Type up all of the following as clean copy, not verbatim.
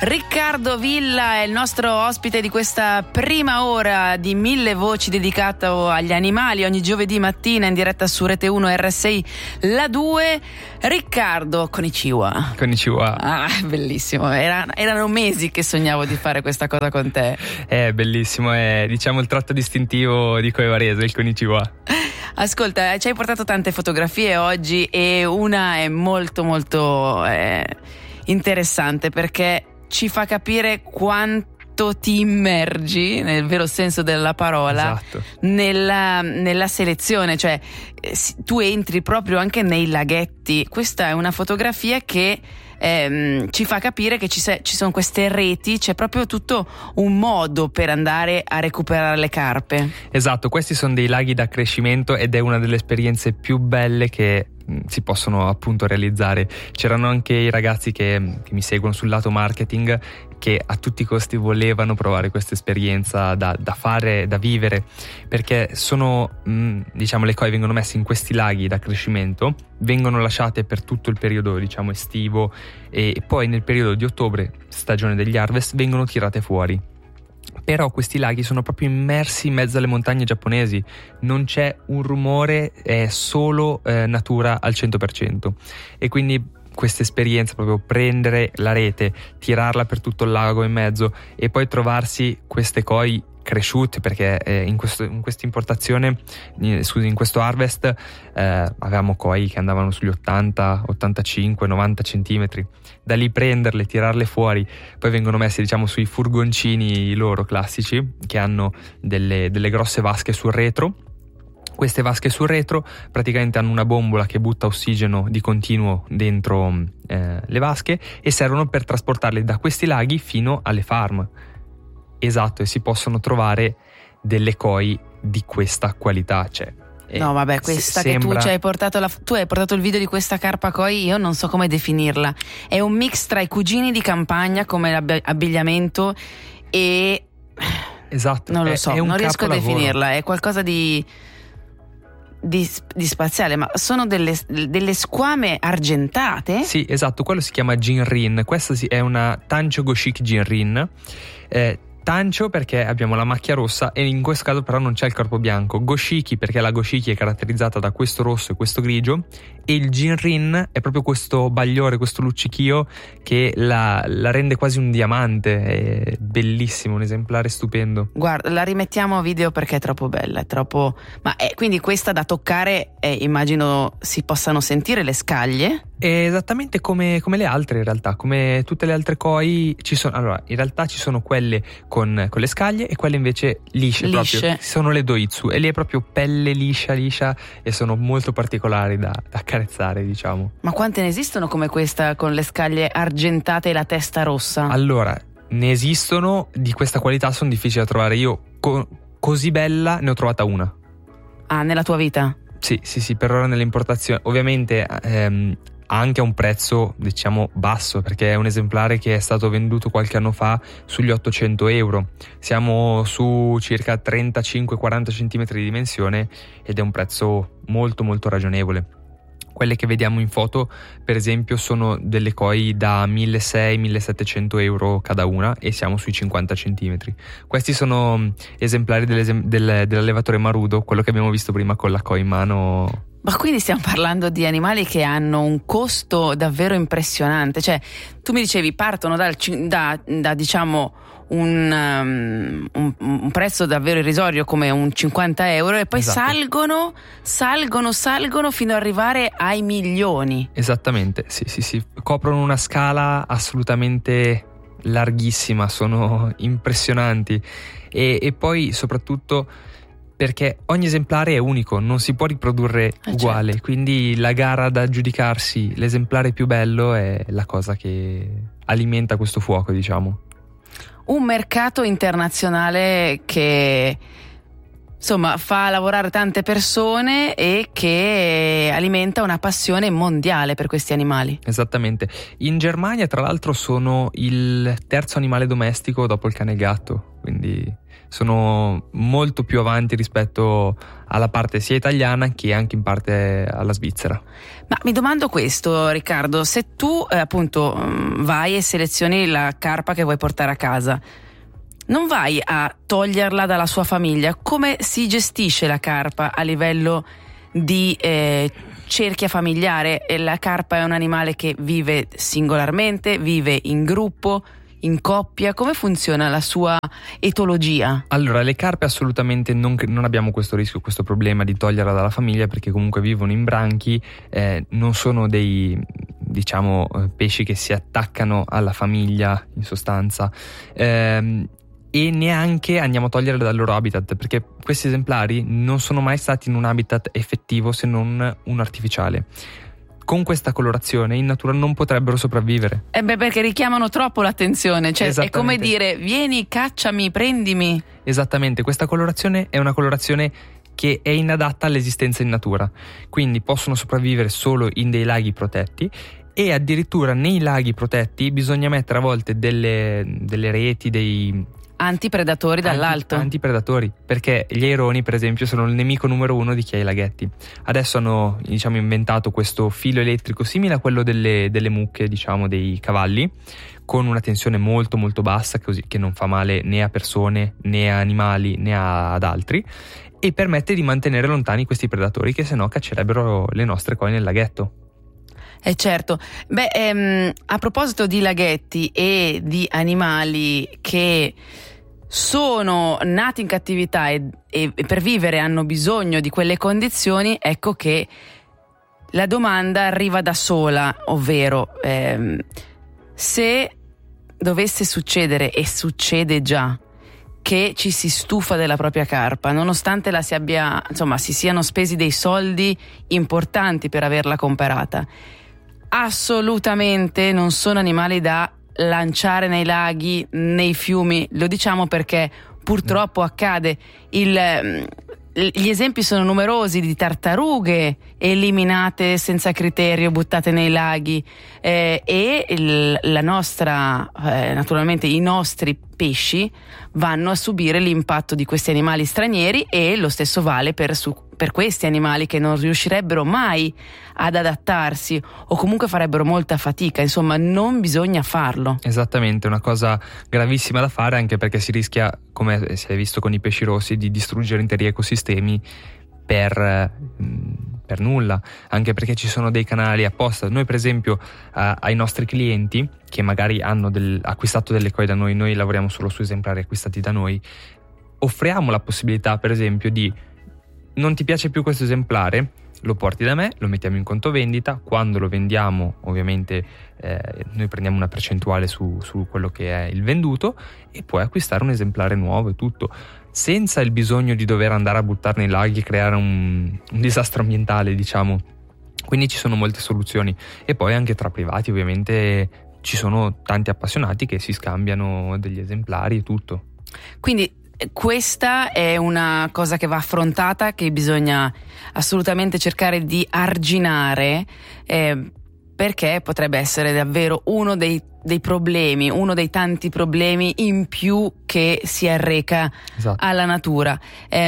Riccardo Villa è il nostro ospite di questa prima ora di 1000 voci dedicato agli animali, ogni giovedì mattina in diretta su Rete 1 RSI La 2. Riccardo, konnichiwa. Konnichiwa. Ah, bellissimo, erano mesi che sognavo di fare questa cosa con te. È bellissimo, è diciamo il tratto distintivo di Coe Varese, il konnichiwa. Ascolta, ci hai portato tante fotografie oggi e una è molto interessante perché ci fa capire quanto ti immergi, nel vero senso della parola, esatto, nella selezione, cioè tu entri proprio anche nei laghetti. Questa è una fotografia che ci fa capire che ci sono queste reti, c'è proprio tutto un modo per andare a recuperare le carpe. Esatto, questi sono dei laghi da crescimento ed è una delle esperienze più belle che si possono appunto realizzare. C'erano anche i ragazzi che mi seguono sul lato marketing che a tutti i costi volevano provare questa esperienza da fare, da vivere, perché sono diciamo, le koi vengono messe in questi laghi da crescimento, vengono lasciate per tutto il periodo diciamo estivo e poi nel periodo di ottobre, stagione degli harvest, vengono tirate fuori. Però questi laghi sono proprio immersi in mezzo alle montagne giapponesi, non c'è un rumore, è solo natura al 100%. E quindi questa esperienza, proprio prendere la rete, tirarla per tutto il lago in mezzo e poi trovarsi queste koi cresciute, perché in questa importazione, in questo harvest avevamo koi che andavano sugli 80, 85, 90 centimetri. Da lì prenderle, tirarle fuori, poi vengono messe diciamo sui furgoncini loro classici che hanno delle grosse vasche sul retro. Queste vasche sul retro praticamente hanno una bombola che butta ossigeno di continuo dentro le vasche e servono per trasportarle da questi laghi fino alle farm. Esatto, e si possono trovare delle koi di questa qualità, cioè. No, vabbè, questa che tu ci hai portato, tu hai portato il video di questa carpa koi, io non so come definirla. È un mix tra i cugini di campagna come abbigliamento e esatto, non lo so, non riesco a definirla, è qualcosa di spaziale, ma sono delle squame argentate? Sì, esatto, quello si chiama Jinrin. Questa è una Tancho Goshiki Jinrin. Tancho perché abbiamo la macchia rossa e in questo caso però non c'è il corpo bianco. Goshiki perché la Goshiki è caratterizzata da questo rosso e questo grigio, e il Jinrin è proprio questo bagliore, questo luccichio che la rende quasi un diamante. È bellissimo, un esemplare stupendo. Guarda, la rimettiamo a video perché è troppo bella, è troppo. Ma quindi questa da toccare, immagino si possano sentire le scaglie? È esattamente come le altre, in realtà, come tutte le altre koi ci sono. Allora, in realtà ci sono quelle con le scaglie e quelle invece lisce. Proprio sono le doitsu e lì è proprio pelle liscia e sono molto particolari da accarezzare, diciamo. Ma quante ne esistono come questa con le scaglie argentate e la testa rossa? Allora, ne esistono di questa qualità, sono difficili da trovare. Io così bella ne ho trovata una. Ah, nella tua vita? Sì, per ora nelle importazioni. Ovviamente anche a un prezzo diciamo basso, perché è un esemplare che è stato venduto qualche anno fa sugli 800 euro. Siamo su circa 35-40 centimetri di dimensione ed è un prezzo molto molto ragionevole. Quelle che vediamo in foto per esempio sono delle koi da 1.600-1.700 euro cada una e siamo sui 50 centimetri. Questi sono esemplari dell'allevatore Marudo, quello che abbiamo visto prima con la koi in mano. Ma quindi stiamo parlando di animali che hanno un costo davvero impressionante. Cioè, tu mi dicevi partono da diciamo un prezzo davvero irrisorio come un 50 euro e poi esatto. salgono fino ad arrivare ai milioni. Esattamente, sì. Coprono una scala assolutamente larghissima, sono impressionanti e poi soprattutto perché ogni esemplare è unico, non si può riprodurre uguale, certo. Quindi la gara da giudicarsi l'esemplare più bello è la cosa che alimenta questo fuoco, diciamo. Un mercato internazionale che insomma fa lavorare tante persone e che alimenta una passione mondiale per questi animali. Esattamente. In Germania, tra l'altro, sono il terzo animale domestico dopo il cane e il gatto, quindi sono molto più avanti rispetto alla parte sia italiana che anche in parte alla Svizzera. Ma mi domando questo, Riccardo, se tu appunto vai e selezioni la carpa che vuoi portare a casa, non vai a toglierla dalla sua famiglia? Come si gestisce la carpa a livello di cerchia familiare? La carpa è un animale che vive singolarmente, vive in gruppo, in coppia. Come funziona la sua etologia? Allora, le carpe assolutamente non abbiamo questo rischio, questo problema di toglierla dalla famiglia, perché comunque vivono in branchi, non sono dei, diciamo, pesci che si attaccano alla famiglia in sostanza. E neanche andiamo a toglierle dal loro habitat, perché questi esemplari non sono mai stati in un habitat effettivo se non un artificiale. Con questa colorazione in natura non potrebbero sopravvivere. Perché richiamano troppo l'attenzione, cioè è come dire vieni, cacciami, prendimi. Esattamente, questa colorazione è una colorazione che è inadatta all'esistenza in natura, quindi possono sopravvivere solo in dei laghi protetti. E addirittura nei laghi protetti bisogna mettere a volte delle reti, dei antipredatori dall'alto. Antipredatori, perché gli aironi, per esempio, sono il nemico numero uno di chi ha i laghetti. Adesso hanno, diciamo, inventato questo filo elettrico simile a quello delle mucche, diciamo, dei cavalli, con una tensione molto molto bassa, così che non fa male né a persone né a animali né ad altri, e permette di mantenere lontani questi predatori che sennò caccerebbero le nostre koi nel laghetto. Certo. A proposito di laghetti e di animali che sono nati in cattività e per vivere hanno bisogno di quelle condizioni, ecco che la domanda arriva da sola, ovvero se dovesse succedere, e succede già, che ci si stufa della propria carpa, nonostante si siano spesi dei soldi importanti per averla comprata. Assolutamente non sono animali da lanciare nei laghi, nei fiumi, lo diciamo perché purtroppo accade. Gli esempi sono numerosi di tartarughe eliminate senza criterio, buttate nei laghi, la nostra, naturalmente i nostri pesci vanno a subire l'impatto di questi animali stranieri, e lo stesso vale per questi animali che non riuscirebbero mai ad adattarsi o comunque farebbero molta fatica. Insomma, non bisogna farlo. Esattamente, una cosa gravissima da fare, anche perché si rischia, come si è visto con i pesci rossi, di distruggere interi ecosistemi per nulla, anche perché ci sono dei canali apposta. Noi, per esempio, ai nostri clienti che magari hanno acquistato delle koi da noi lavoriamo solo su esemplari acquistati da noi, offriamo la possibilità, per esempio, di: non ti piace più questo esemplare, lo porti da me, lo mettiamo in conto vendita, quando lo vendiamo ovviamente noi prendiamo una percentuale su quello che è il venduto, e puoi acquistare un esemplare nuovo e tutto, senza il bisogno di dover andare a buttare nei laghi e creare un disastro ambientale, diciamo. Quindi ci sono molte soluzioni, e poi anche tra privati ovviamente ci sono tanti appassionati che si scambiano degli esemplari e tutto. Quindi questa è una cosa che va affrontata, che bisogna assolutamente cercare di arginare, perché potrebbe essere davvero uno dei problemi, uno dei tanti problemi in più che si arreca alla natura.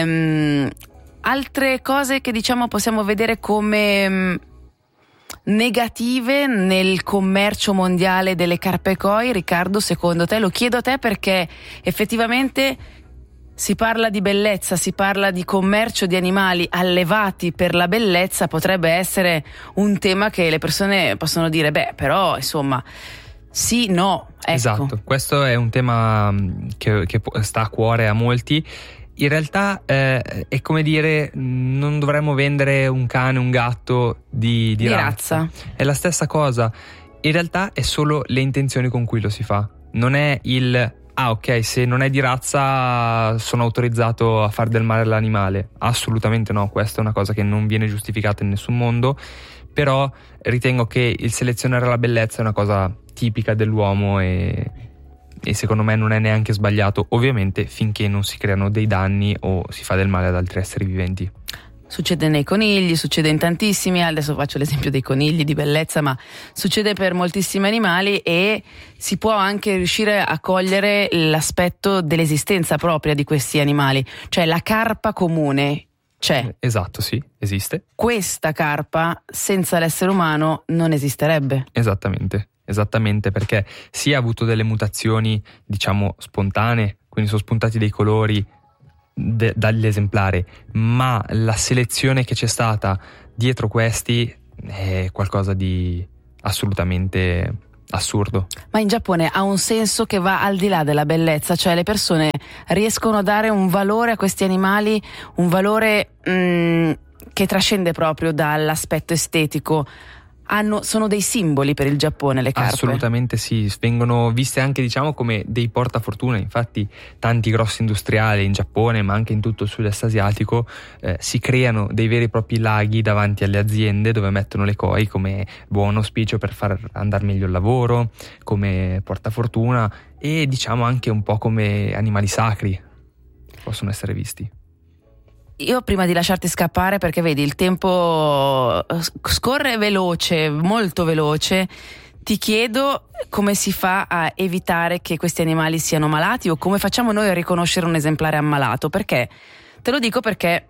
Altre cose che diciamo possiamo vedere come negative nel commercio mondiale delle carpe koi, Riccardo, secondo te? Lo chiedo a te perché effettivamente si parla di bellezza, si parla di commercio di animali allevati per la bellezza. Potrebbe essere un tema che le persone possono dire, però insomma sì, no, ecco. Esatto, questo è un tema che sta a cuore a molti. In realtà è come dire, non dovremmo vendere un cane, un gatto di razza. È la stessa cosa. In realtà è solo le intenzioni con cui lo si fa. Non è ok, se non è di razza sono autorizzato a far del male all'animale. Assolutamente no, questa è una cosa che non viene giustificata in nessun mondo, però ritengo che il selezionare la bellezza è una cosa tipica dell'uomo e e secondo me non è neanche sbagliato, ovviamente finché non si creano dei danni o si fa del male ad altri esseri viventi. Succede nei conigli, succede in tantissimi, adesso faccio l'esempio dei conigli di bellezza, ma succede per moltissimi animali, e si può anche riuscire a cogliere l'aspetto dell'esistenza propria di questi animali, cioè la carpa comune c'è. Esatto, sì, esiste. Questa carpa senza l'essere umano non esisterebbe. Esattamente, perché sì, ha avuto delle mutazioni, diciamo, spontanee, quindi sono spuntati dei colori dall'esemplare, ma la selezione che c'è stata dietro questi è qualcosa di assolutamente assurdo. Ma in Giappone ha un senso che va al di là della bellezza, cioè le persone riescono a dare un valore a questi animali, un valore che trascende proprio dall'aspetto estetico. Sono dei simboli per il Giappone le carpe. Assolutamente sì, vengono viste anche, diciamo, come dei portafortuna. Infatti tanti grossi industriali in Giappone, ma anche in tutto il sud-est asiatico, si creano dei veri e propri laghi davanti alle aziende dove mettono le koi come buon auspicio per far andare meglio il lavoro, come portafortuna, e diciamo anche un po' come animali sacri possono essere visti. Io prima di lasciarti scappare, perché vedi il tempo scorre veloce, molto veloce, ti chiedo come si fa a evitare che questi animali siano malati, o come facciamo noi a riconoscere un esemplare ammalato. Perché te lo dico perché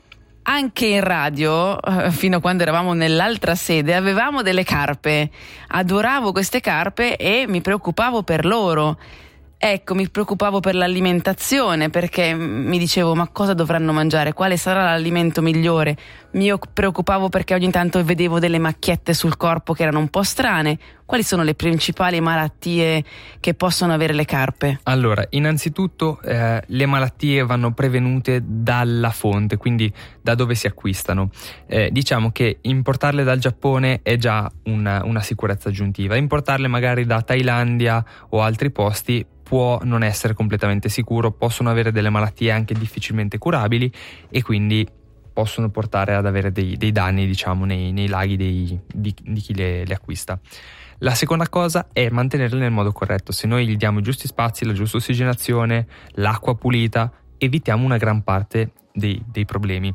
anche in radio, fino a quando eravamo nell'altra sede, avevamo delle carpe, adoravo queste carpe e mi preoccupavo per loro. Ecco, mi preoccupavo per l'alimentazione, perché mi dicevo: ma cosa dovranno mangiare? Quale sarà l'alimento migliore? Mi preoccupavo perché ogni tanto vedevo delle macchiette sul corpo che erano un po' strane. Quali sono le principali malattie che possono avere le carpe? Allora, innanzitutto le malattie vanno prevenute dalla fonte, quindi da dove si acquistano. Diciamo che importarle dal Giappone è già una sicurezza aggiuntiva. Importarle magari da Thailandia o altri posti può non essere completamente sicuro, possono avere delle malattie anche difficilmente curabili e quindi possono portare ad avere dei danni, diciamo, nei laghi di chi le acquista. La seconda cosa è mantenerle nel modo corretto. Se noi gli diamo i giusti spazi, la giusta ossigenazione, l'acqua pulita, evitiamo una gran parte dei problemi.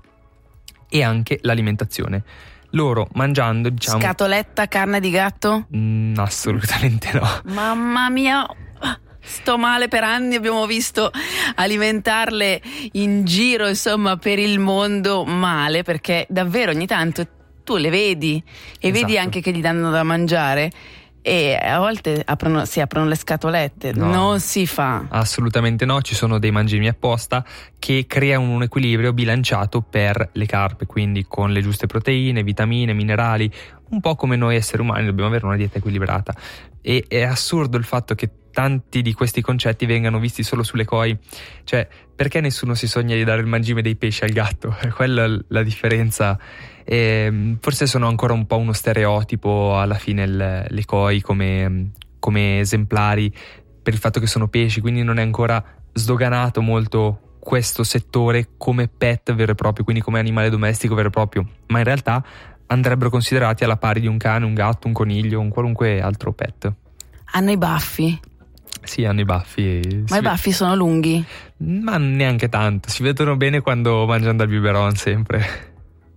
E anche l'alimentazione. Loro mangiando, diciamo... Scatoletta, carne di gatto? Assolutamente no. Mamma mia, sto male per anni, abbiamo visto alimentarle in giro, insomma, per il mondo male, perché davvero ogni tanto tu le vedi e esatto. Vedi anche che gli danno da mangiare e a volte si aprono le scatolette. No, non si fa. Assolutamente no, ci sono dei mangimi apposta che creano un equilibrio bilanciato per le carpe, quindi con le giuste proteine, vitamine, minerali, un po' come noi esseri umani dobbiamo avere una dieta equilibrata. E è assurdo il fatto che tanti di questi concetti vengano visti solo sulle koi, cioè perché nessuno si sogna di dare il mangime dei pesci al gatto? Quella è la differenza. Forse sono ancora un po' uno stereotipo alla fine le koi come esemplari per il fatto che sono pesci, quindi non è ancora sdoganato molto questo settore come pet vero e proprio, quindi come animale domestico vero e proprio, ma in realtà andrebbero considerati alla pari di un cane, un gatto, un coniglio, un qualunque altro pet. Hanno i baffi? Sì, hanno i baffi. Ma i baffi sono lunghi? Ma neanche tanto, si vedono bene quando mangiano dal biberon sempre.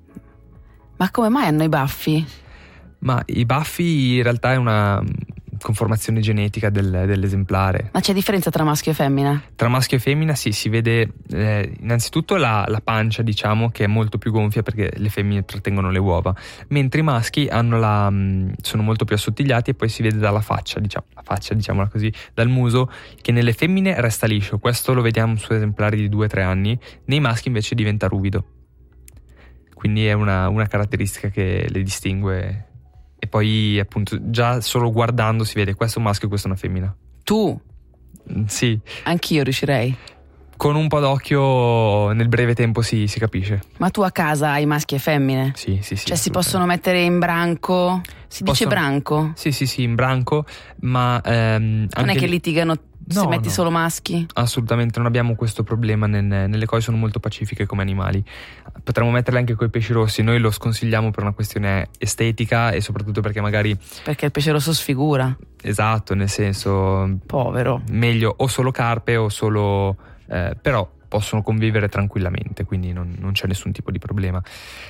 Ma come mai hanno i baffi? Ma i baffi in realtà è una conformazione genetica dell'esemplare. Ma c'è differenza tra maschio e femmina? Tra maschio e femmina sì, si vede innanzitutto la pancia, diciamo, che è molto più gonfia perché le femmine trattengono le uova, mentre i maschi sono molto più assottigliati e poi si vede dalla faccia, diciamola così, dal muso, che nelle femmine resta liscio. Questo lo vediamo su esemplari di 2-3 anni, nei maschi invece diventa ruvido. Quindi è una caratteristica che le distingue. E poi appunto già solo guardando si vede questo è un maschio e questa è una femmina. Tu? Sì. Anch'io riuscirei. Con un po' d'occhio nel breve tempo si capisce. Ma tu a casa hai maschi e femmine? Sì. Cioè si possono mettere in branco? Dice branco? Sì, in branco, ma non è che litigano se metti solo maschi? Assolutamente, non abbiamo questo problema. Nelle koi sono molto pacifiche come animali. Potremmo metterle anche coi pesci rossi. Noi lo sconsigliamo per una questione estetica e soprattutto perché magari il pesce rosso sfigura. Esatto, nel senso, povero, meglio o solo carpe o solo però possono convivere tranquillamente, quindi non c'è nessun tipo di problema.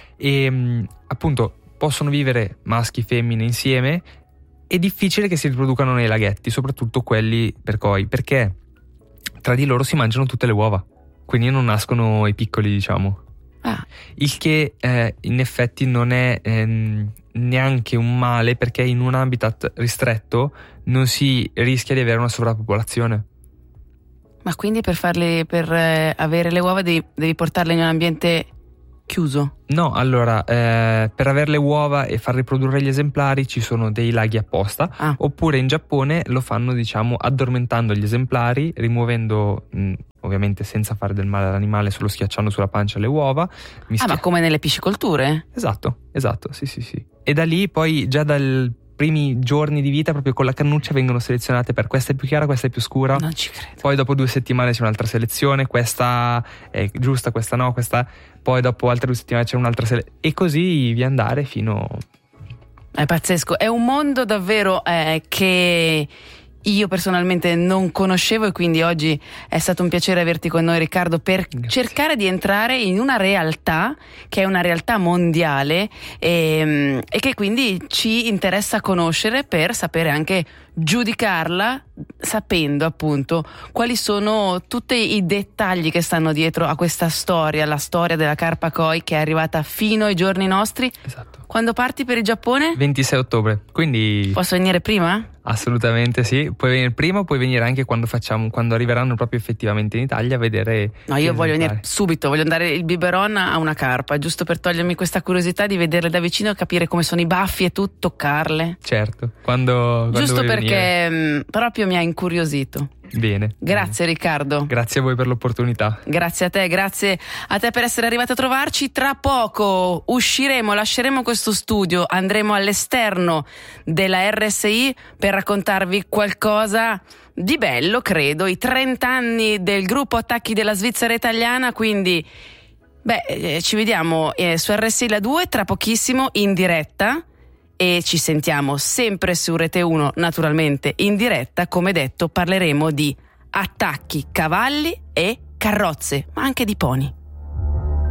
E appunto possono vivere maschi e femmine insieme. È difficile che si riproducano nei laghetti, soprattutto quelli per koi, perché tra di loro si mangiano tutte le uova, quindi non nascono i piccoli, diciamo. Il che in effetti non è neanche un male, perché in un habitat ristretto non si rischia di avere una sovrappopolazione. Ma quindi per avere le uova devi portarle in un ambiente chiuso? No, allora per avere le uova e far riprodurre gli esemplari ci sono dei laghi apposta, oppure in Giappone lo fanno, diciamo, addormentando gli esemplari, rimuovendo ovviamente senza fare del male all'animale, solo schiacciando sulla pancia le uova. Ma come nelle piscicolture? Esatto, sì. E da lì poi già dai primi giorni di vita, proprio con la cannuccia, vengono selezionate per questa è più chiara, questa è più scura. Non ci credo. Poi dopo 2 settimane c'è un'altra selezione, questa è giusta, questa no, questa. Poi dopo altre 2 settimane c'è un'altra selezione, e così via andare fino. È pazzesco, è un mondo davvero che io personalmente non conoscevo, e quindi oggi è stato un piacere averti con noi, Riccardo, per cercare di entrare in una realtà che è una realtà mondiale e che quindi ci interessa conoscere per sapere anche giudicarla, sapendo appunto quali sono tutti i dettagli che stanno dietro a questa storia, la storia della carpa koi che è arrivata fino ai giorni nostri. Esatto. Quando parti per il Giappone? 26 ottobre, quindi. Posso venire prima? Assolutamente sì, puoi venire prima o puoi venire anche quando arriveranno proprio effettivamente in Italia a vedere. No, io voglio venire subito, voglio andare il biberon a una carpa, giusto per togliermi questa curiosità di vederle da vicino, capire come sono i baffi e tutto, toccarle. Certo, quando giusto perché proprio mi ha incuriosito. Bene. Grazie Riccardo. Grazie a voi per l'opportunità. Grazie a te per essere arrivato a trovarci. Tra poco lasceremo questo studio, andremo all'esterno della RSI per raccontarvi qualcosa di bello, credo, i 30 anni del gruppo Attacchi della Svizzera Italiana, quindi ci vediamo su RSI La 2 tra pochissimo in diretta. E ci sentiamo sempre su Rete 1, naturalmente in diretta. Come detto, parleremo di attacchi, cavalli e carrozze, ma anche di pony.